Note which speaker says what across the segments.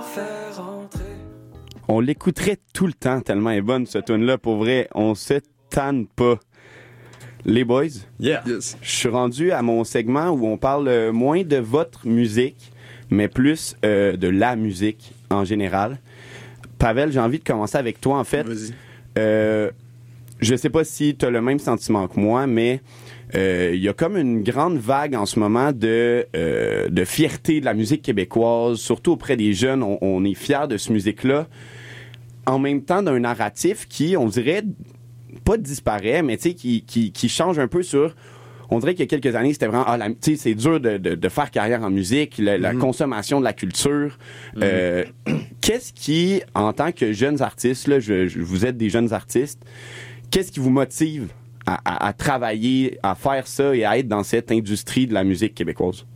Speaker 1: On l'écouterait tout le temps tellement elle est bonne, ce tune-là. Pour vrai, on se tanne pas. Les boys,
Speaker 2: Yeah.
Speaker 3: Yes.
Speaker 1: je suis rendu à mon segment où on parle moins de votre musique, mais plus de la musique en général. Pavel, j'ai envie de commencer avec toi, en fait.
Speaker 3: Vas-y.
Speaker 1: Je sais pas si tu as le même sentiment que moi, mais il y a comme une grande vague en ce moment de fierté de la musique québécoise, surtout auprès des jeunes. On est fiers de cette musique-là. En même temps, d'un narratif qui, on dirait, pas disparaît, mais tu sais, qui change un peu sur... On dirait qu'il y a quelques années, c'était vraiment... tu sais, c'est dur de faire carrière en musique, la consommation de la culture. Qu'est-ce qui, en tant que jeunes artistes, là, vous êtes des jeunes artistes, qu'est-ce qui vous motive à travailler, à faire ça et à être dans cette industrie de la musique québécoise?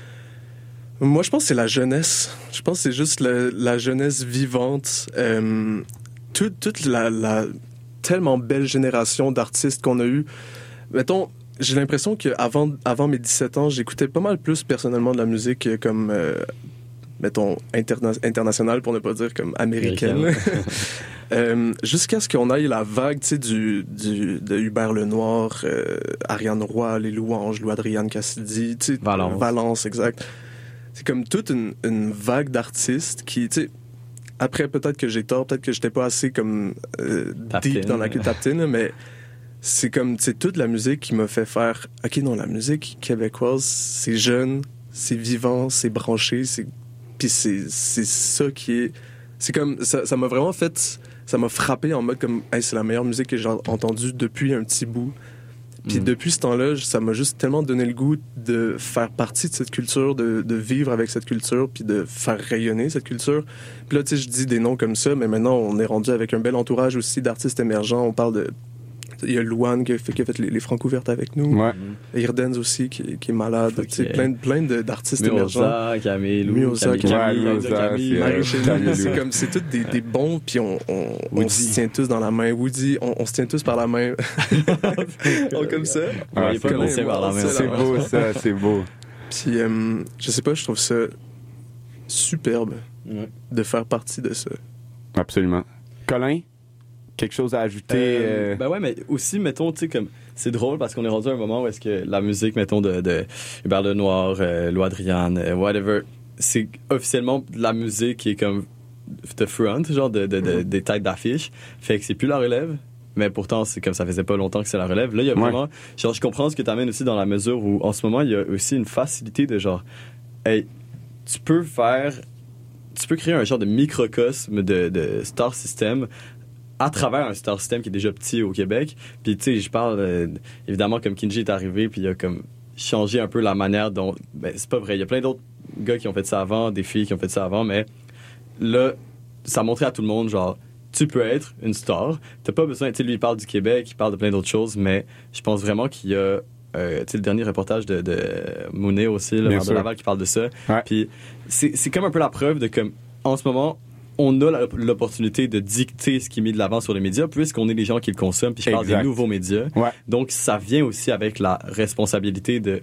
Speaker 3: Moi, je pense que c'est la jeunesse. Je pense que c'est juste la jeunesse vivante. Toute la tellement belle génération d'artistes qu'on a eu. Mettons, j'ai l'impression qu'avant mes 17 ans, j'écoutais pas mal plus personnellement de la musique comme, mettons, internationale, pour ne pas dire comme américaine. Jusqu'à ce qu'on aille la vague, tu sais, de Hubert Lenoir, Ariane Roy, Les Louanges, Louis-Adrienne Cassidy, tu sais, Valence, exact. C'est comme toute une vague d'artistes qui, tu sais, après, peut-être que j'ai tort, peut-être que j'étais pas assez comme deep dans la culture taptine, mais c'est comme, tu sais, toute la musique qui m'a fait faire, OK, non, la musique québécoise, c'est jeune, c'est vivant, c'est branché, puis c'est ça qui est... C'est comme, ça m'a vraiment fait... Ça m'a frappé en mode comme, hey, c'est la meilleure musique que j'ai entendue depuis un petit bout. Puis depuis ce temps-là, ça m'a juste tellement donné le goût de faire partie de cette culture, de vivre avec cette culture, puis de faire rayonner cette culture. Puis là, tu sais, je dis des noms comme ça, mais maintenant, on est rendu avec un bel entourage aussi d'artistes émergents. On parle de... Il y a Louane qui a fait les Francs ouvertes avec nous.
Speaker 1: Ouais.
Speaker 3: Irdenz aussi, qui est malade.
Speaker 2: Okay.
Speaker 3: Tu sais, plein d'artistes émergents.
Speaker 2: Muoza, Camille,
Speaker 3: Marie-Chéline. C'est tous des bons, puis on se tient tous dans la main. Woody, on se tient tous par la main. Comme ça.
Speaker 1: Ouais, c'est beau, ça, c'est beau.
Speaker 3: Puis, je sais pas, je trouve ça superbe de faire partie de ça.
Speaker 1: Absolument. Colin? Quelque chose à ajouter?
Speaker 2: Ben ouais, mais aussi, mettons, tu sais, comme, c'est drôle parce qu'on est rendu à un moment où est-ce que la musique, mettons, de Hubert Lenoir, Louis-Adrienne, whatever, c'est officiellement de la musique qui est comme the front, genre des têtes d'affiche. Fait que c'est plus la relève, mais pourtant, c'est comme ça faisait pas longtemps que c'est la relève. Là, il y a vraiment, genre, je comprends ce que t'amènes aussi dans la mesure où, en ce moment, il y a aussi une facilité de genre, hey, tu peux créer un genre de microcosme de star system à travers un star system qui est déjà petit au Québec. Puis, tu sais, je parle, évidemment, comme Kinji est arrivé, puis il a comme changé un peu la manière dont... Ben, c'est pas vrai. Il y a plein d'autres gars qui ont fait ça avant, des filles qui ont fait ça avant, mais là, ça a montré à tout le monde, genre, tu peux être une star. T'as pas besoin... Tu sais, lui, il parle du Québec, il parle de plein d'autres choses, mais je pense vraiment qu'il y a... tu sais, le dernier reportage de Mounet aussi, le maire de Laval, qui parle de ça.
Speaker 1: Ouais.
Speaker 2: Puis, c'est comme un peu la preuve de comme, en ce moment, on a l'opportunité de dicter ce qui est mis de l'avant sur les médias puisqu'on est les gens qui le consomment, puis je parle des nouveaux médias.
Speaker 1: Ouais.
Speaker 2: Donc, ça vient aussi avec la responsabilité de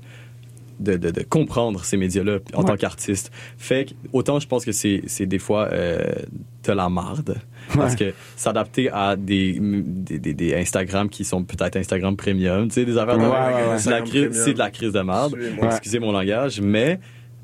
Speaker 2: comprendre ces médias-là en tant qu'artiste. Fait que, autant je pense que c'est des fois de la marde, parce que s'adapter à des Instagram qui sont peut-être Instagram Premium, tu sais, des affaires c'est de la crise de marde. Excusez mon langage, mais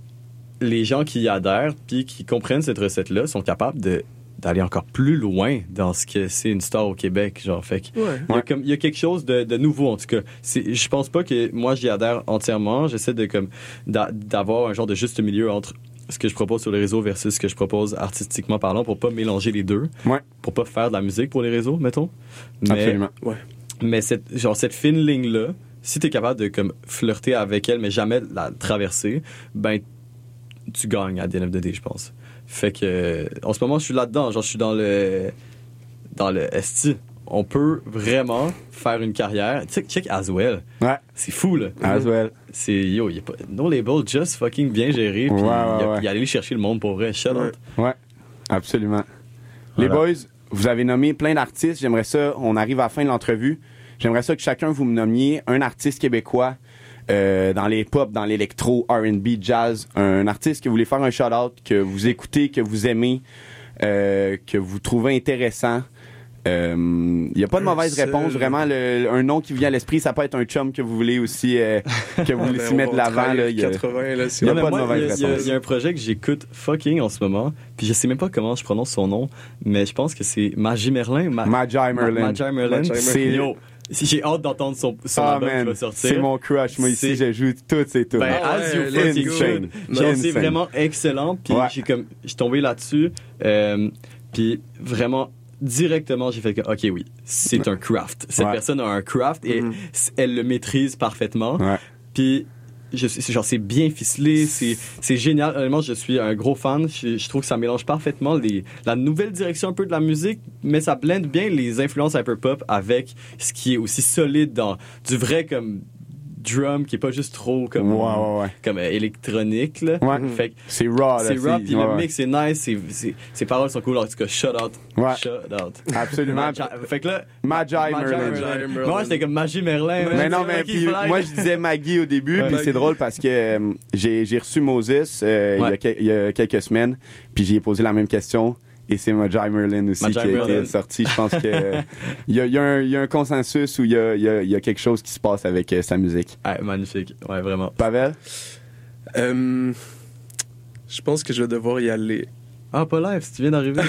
Speaker 2: les gens qui y adhèrent puis qui comprennent cette recette-là sont capables d'aller encore plus loin dans ce que c'est une star au Québec, genre. Fait que il y a quelque chose de nouveau, en tout cas. Je pense pas que moi j'y adhère entièrement. J'essaie d'avoir un genre de juste milieu entre ce que je propose sur les réseaux versus ce que je propose artistiquement parlant, pour pas mélanger les deux, pour pas faire de la musique pour les réseaux, mettons.
Speaker 1: Absolument.
Speaker 2: Mais cette fine ligne-là, si t'es capable de comme flirter avec elle, mais jamais la traverser, ben tu gagnes à the end of the day, je pense. Fait que en ce moment, je suis là-dedans. Genre, je suis dans le ST. On peut vraiment faire une carrière. Tu sais, check Aswell. Ouais. C'est fou, là.
Speaker 1: Aswell.
Speaker 2: C'est, il est pas... No label, just fucking bien géré. Puis il allait chercher le monde pour vrai. Shout out.
Speaker 1: Ouais, absolument. Les boys, vous avez nommé plein d'artistes. J'aimerais ça, on arrive à la fin de l'entrevue. J'aimerais ça que chacun vous me nommiez un artiste québécois dans les pop, dans l'électro, R&B, jazz, un artiste que vous voulez faire un shout-out, que vous écoutez, que vous aimez, que vous trouvez intéressant. Il n'y a pas de mauvaise réponse, vraiment. Un nom qui vient à l'esprit, ça peut être un chum que vous voulez aussi que vous laissez mettre de l'avant. Il n'y a,
Speaker 3: 80, là,
Speaker 1: y a pas de mauvaise réponse.
Speaker 2: Il y a un projet que j'écoute fucking en ce moment, puis je sais même pas comment je prononce son nom, mais je pense que c'est Magi Merlin.
Speaker 1: Magi Merlin.
Speaker 2: Yo, j'ai hâte d'entendre son album qui va sortir.
Speaker 1: C'est mon crush. Moi ici, je joue toutes ces tunes.
Speaker 2: As you fucking should. Genre, c'est vraiment excellent. Puis j'ai tombé là-dessus. Puis vraiment, directement, j'ai fait que, OK, oui, c'est un craft. Cette personne a un craft et elle le maîtrise parfaitement. Puis genre, c'est bien ficelé, c'est génial. Honnêtement, je suis un gros fan. Je trouve que ça mélange parfaitement la nouvelle direction un peu de la musique, mais ça blende bien les influences hyperpop avec ce qui est aussi solide dans du vrai comme drum qui est pas juste trop comme comme électronique là.
Speaker 1: Fait que c'est raw là,
Speaker 2: c'est raw puis le mix est nice, ses paroles sont cool, en tout cas shout out.
Speaker 1: Absolument.
Speaker 2: Fait que là
Speaker 1: Magi Merlin.
Speaker 2: Moi j'étais comme Magi Merlin.
Speaker 1: Mais non, mais puis moi je disais Maggie au début, puis c'est drôle parce que j'ai reçu Moses il y a quelques semaines, puis j'ai posé la même question. Et c'est Magi Merlin aussi qui est sorti. Je pense que il y a un consensus où il y a quelque chose qui se passe avec sa musique.
Speaker 2: Magnifique. Ouais, vraiment.
Speaker 1: Pavel?
Speaker 3: Je pense que je vais devoir y aller.
Speaker 2: Ah, pas live, si tu viens d'arriver.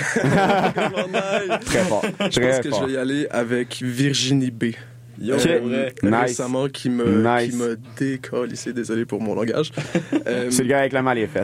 Speaker 1: Très fort.
Speaker 3: Je pense que je vais y aller avec Virginie B. Récemment qui m'a décollissé, désolé pour mon langage.
Speaker 1: C'est le gars avec la malle est faite.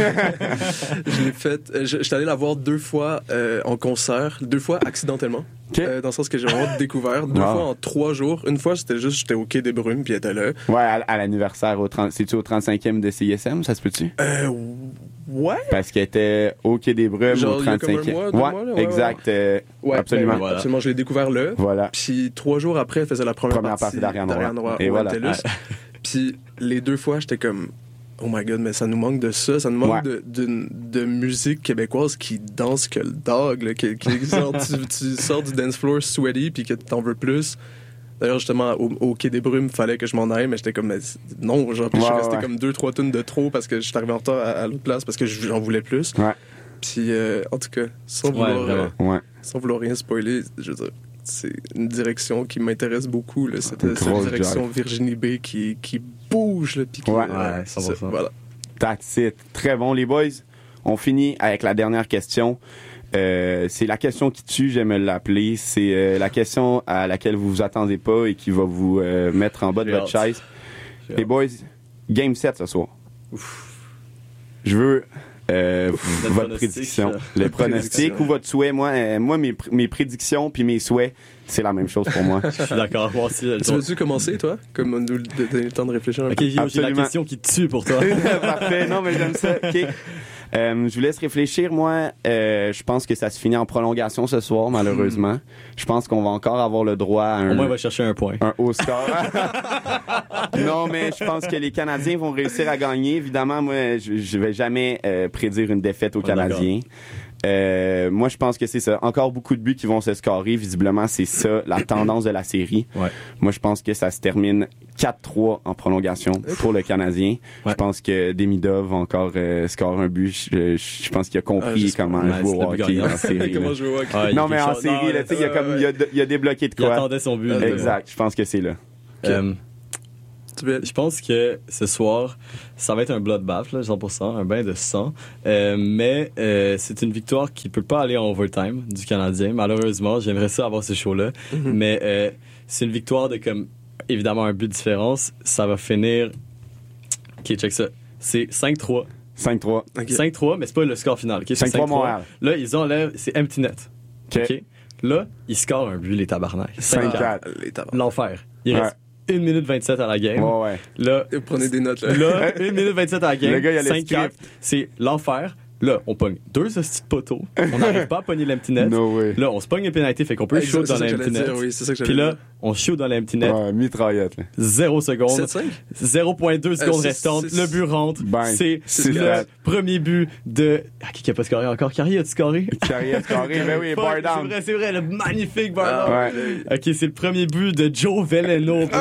Speaker 3: Je l'ai faite. J'étais allé la voir 2 fois en concert, 2 fois accidentellement. Dans le sens que j'ai vraiment découvert 2 fois en 3 jours. Une fois, j'étais au Quai des Brumes, puis elle était là.
Speaker 1: Ouais, à l'anniversaire, c'est-tu au 35e de CISM, ça se peut-tu?
Speaker 3: Ouais.
Speaker 1: Parce qu'elle était au Quai des Brumes au 35e.
Speaker 3: Mois,
Speaker 1: exact. Absolument.
Speaker 3: Voilà. Absolument, je l'ai découvert là.
Speaker 1: Voilà.
Speaker 3: Puis 3 jours après, elle faisait la première partie
Speaker 1: d'Ariane Roy.
Speaker 3: Et voilà. Puis les 2 fois, j'étais comme... Oh my god, mais ça nous manque de ça. Ça nous manque de musique québécoise qui danse que le dog. Là, qui sort, tu sors du dance floor sweaty puis que t'en veux plus. D'ailleurs, justement, au Quai des Brumes, il fallait que je m'en aille, mais j'étais comme, non, genre, puis je suis resté comme 2-3 tonnes de trop parce que je suis arrivé en retard à l'autre place parce que j'en voulais plus. Puis, en tout cas, sans vouloir rien spoiler, je veux dire, c'est une direction qui m'intéresse beaucoup, là, cette direction Virginie B qui bouge, là, puis qui...
Speaker 1: 100%. Voilà. That's it. Très bon, les boys. On finit avec la dernière question. C'est la question qui tue, j'aime l'appeler. C'est la question à laquelle vous vous attendez pas et qui va vous mettre en bas de votre chaise. Les boys, game 7 ce soir. Je veux votre prédiction. Le pronostic ou votre souhait. Moi mes prédictions puis mes souhaits, c'est la même chose pour moi.
Speaker 2: Je suis d'accord. Moi aussi,
Speaker 3: tu veux-tu commencer, toi? Comme on nous donne le temps de réfléchir un peu.
Speaker 2: Ok, j'ai la question qui tue pour toi.
Speaker 1: Parfait. Non, mais j'aime ça. OK. Je vous laisse réfléchir. Moi, je pense que ça se finit en prolongation ce soir, malheureusement. Je pense qu'on va encore avoir le droit à un...
Speaker 2: Au moins, on va chercher un point.
Speaker 1: Un haut score. Non, mais je pense que les Canadiens vont réussir à gagner. Évidemment, moi, je vais jamais prédire une défaite aux Canadiens. Moi, je pense que c'est ça. Encore beaucoup de buts qui vont se scorer. Visiblement, c'est ça, la tendance de la série. Moi, je pense que ça se termine 4-3 en prolongation pour le Canadien. Je pense que Demidov va encore scorer un but. Je pense qu'il a compris comment jouer au hockey en série.
Speaker 3: Comment jouer au hockey.
Speaker 1: Non, mais en série, là, tu sais, il a débloqué de quoi.
Speaker 2: Il attendait son but.
Speaker 1: Exact. Je pense que c'est là.
Speaker 2: Je pense que ce soir, ça va être un bloodbath, là, 100%, un bain de sang. Mais c'est une victoire qui peut pas aller en overtime du Canadien. Malheureusement, j'aimerais ça avoir ce show-là. Mais c'est une victoire de comme évidemment un but de différence. Ça va finir... OK, check ça. C'est 5-3.
Speaker 1: 5-3.
Speaker 2: Okay. 5-3, mais c'est pas le score final. Okay?
Speaker 1: 5-3 Montréal.
Speaker 2: Là, ils enlèvent... C'est empty net. OK. Là, ils scorent un but, les tabarnak.
Speaker 1: 5-4.
Speaker 2: L'enfer. Il reste 1 minute 27 à la game. Là,
Speaker 3: prenez des notes, là.
Speaker 2: Là, 1 minute 27 à la game.
Speaker 1: Le gars, il a
Speaker 2: 5-4. C'est l'enfer. Là, on pogne 2 hosties de poteaux. On n'arrive pas à pogner l'empty net. Là, on se pogne une pénalité, fait qu'on peut shoot dans l'empty net. Puis là, on shoot dans l'empty net.
Speaker 1: Mitraillette.
Speaker 2: 0 secondes.
Speaker 3: 7-5?
Speaker 2: 0.2 secondes restantes. Le but rentre. C'est le premier but de... Qui a pas scoré encore? Carrier a-tu scoré?
Speaker 1: Carrier a scoré, ben oui, bar down.
Speaker 2: C'est vrai, le magnifique bar down. OK, c'est le premier but de Joe Veleno.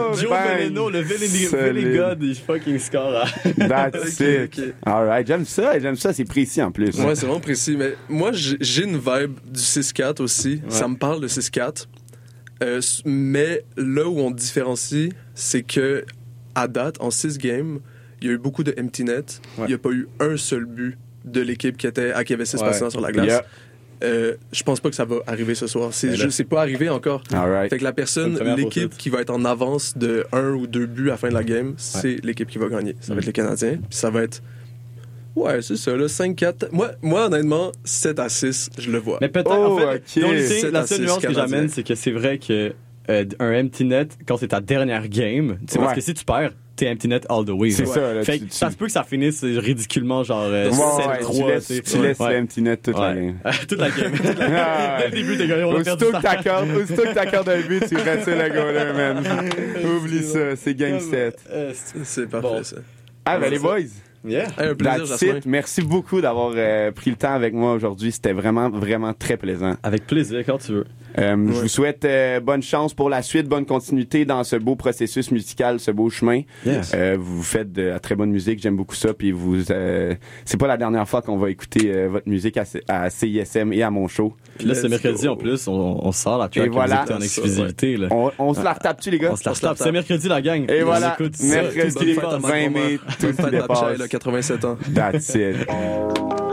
Speaker 2: Joe
Speaker 1: bang.
Speaker 2: Veleno, le
Speaker 1: Solide.
Speaker 2: Velengod, il fucking score.
Speaker 1: That's it.
Speaker 3: Ok.
Speaker 1: Alright, j'aime ça, c'est précis en plus.
Speaker 3: Ouais, c'est vraiment précis. Mais moi, j'ai une vibe du 6-4 aussi. Ça me parle de 6-4. Mais là où on différencie, c'est que à date, en 6 games, il y a eu beaucoup de empty net. Il n'y a pas eu un seul but de l'équipe qui avait 6 patients sur la glace.
Speaker 1: Yeah.
Speaker 3: Je pense pas que ça va arriver ce soir. C'est pas arrivé encore.
Speaker 1: Alright.
Speaker 3: Fait que la personne,
Speaker 2: Une première
Speaker 3: l'équipe
Speaker 2: poursuite.
Speaker 3: qui va être en avance de 1 ou 2 buts à la fin de la game, c'est l'équipe qui va gagner. Ça va être les Canadiens. Puis ça va être... Ouais, c'est ça, là, 5-4. Moi, honnêtement, 7-6, je le vois.
Speaker 2: Mais peut-être,
Speaker 1: Oh,
Speaker 2: en fait,
Speaker 1: ok.
Speaker 2: the only thing,
Speaker 3: 7
Speaker 2: la
Speaker 3: à
Speaker 2: seule
Speaker 3: 6
Speaker 2: nuance que
Speaker 3: Canadiens.
Speaker 2: j'amène, c'est que c'est vrai que un empty net, quand c'est ta dernière game, tu sais, parce
Speaker 1: Ouais.
Speaker 2: que si tu perds, t'es empty net all the way.
Speaker 1: C'est
Speaker 2: là.
Speaker 1: ça, là,
Speaker 2: Fait
Speaker 1: tu-
Speaker 2: que ça se peut que ça finisse ridiculement, genre
Speaker 1: Ouais,
Speaker 2: 7-3.
Speaker 1: tu laisses
Speaker 2: Ouais.
Speaker 1: l'empty net toute la
Speaker 2: Ouais.
Speaker 1: game.
Speaker 2: Toute la game.
Speaker 1: Ah,
Speaker 2: Dès le début, t'es gagné, on a perdu
Speaker 1: Aussitôt que
Speaker 2: ça.
Speaker 1: t'accordes un but, tu retires le goaler, man. Oublie ça, c'est game 7.
Speaker 3: C'est parfait,
Speaker 2: Bon.
Speaker 3: ça.
Speaker 1: Ah, ben les boys,
Speaker 2: Yeah.
Speaker 3: Hey, un plaisir,
Speaker 1: that's
Speaker 3: Jasmin.
Speaker 1: it. Merci beaucoup d'avoir pris le temps avec moi aujourd'hui. C'était vraiment, vraiment très plaisant.
Speaker 2: Avec plaisir, quand tu veux.
Speaker 1: Je vous souhaite bonne chance pour la suite, bonne continuité dans ce beau processus musical, ce beau chemin.
Speaker 2: Yes.
Speaker 1: Vous faites de la très bonne musique, j'aime beaucoup ça. Puis c'est pas la dernière fois qu'on va écouter votre musique à CISM et à mon show.
Speaker 2: Puis là,
Speaker 3: Let's
Speaker 2: c'est mercredi
Speaker 3: go.
Speaker 2: en plus, on sort la track
Speaker 1: Et voilà.
Speaker 2: en exclusivité. Là.
Speaker 1: On se la retape-tu, les gars?
Speaker 2: On se la retape. C'est mercredi, la gang.
Speaker 1: Et
Speaker 2: On
Speaker 1: voilà,
Speaker 2: écoute ça.
Speaker 1: mercredi,
Speaker 2: Tout ce qui se passe.
Speaker 1: 20 mai, tout ce qui
Speaker 3: Bonne fête à Michel,
Speaker 1: dépasse.
Speaker 3: 87 ans.
Speaker 1: That's it.